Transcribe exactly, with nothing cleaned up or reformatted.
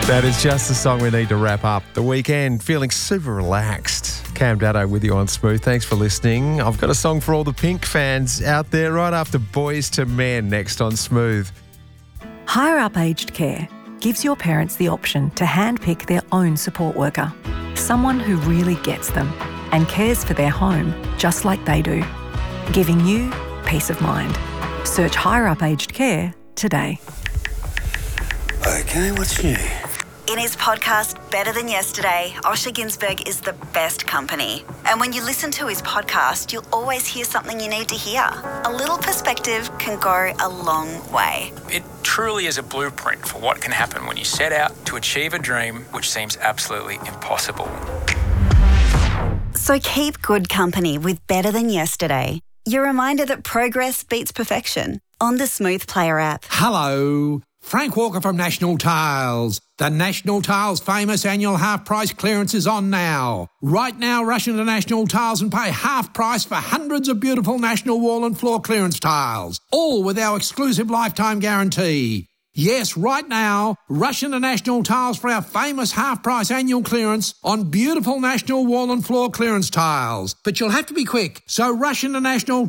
That is just the song we need to wrap up the weekend. Feeling super relaxed. Cam Datto with you on Smooth. Thanks for listening. I've got a song for all the Pink fans out there right after Boys to Men next on Smooth. Higher Up Aged Care gives your parents the option to handpick their own support worker, someone who really gets them and cares for their home just like they do, giving you peace of mind. Search Higher Up Aged Care today. Okay, what's new? In his podcast, Better Than Yesterday, Osher Ginsberg is the best company. And when you listen to his podcast, you'll always hear something you need to hear. A little perspective can go a long way. It truly is a blueprint for what can happen when you set out to achieve a dream which seems absolutely impossible. So keep good company with Better Than Yesterday. Your reminder that progress beats perfection on the Smooth Player app. Hello, Frank Walker from National Tiles. The National Tiles famous annual half-price clearance is on now. Right now, rush into National Tiles and pay half price for hundreds of beautiful National wall and floor clearance tiles, all with our exclusive lifetime guarantee. Yes, right now, rush into National Tiles for our famous half-price annual clearance on beautiful National wall and floor clearance tiles. But you'll have to be quick, so rush into National